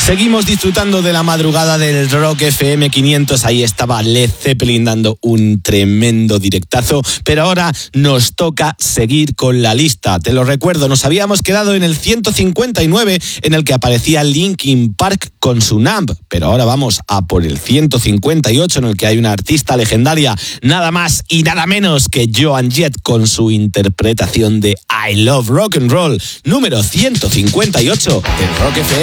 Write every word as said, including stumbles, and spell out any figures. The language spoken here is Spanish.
Seguimos disfrutando de la madrugada del Rock F M quinientos. Ahí estaba Led Zeppelin dando un tremendo directazo. Pero ahora nos toca seguir con la lista. Te lo recuerdo, nos habíamos quedado en el ciento cincuenta y nueve, en el que aparecía Linkin Park con su Numb. Pero ahora vamos a por el ciento cincuenta y ocho, en el que hay una artista legendaria, nada más y nada menos que Joan Jett, con su interpretación de I Love Rock and Roll, número ciento cincuenta y ocho del Rock F M.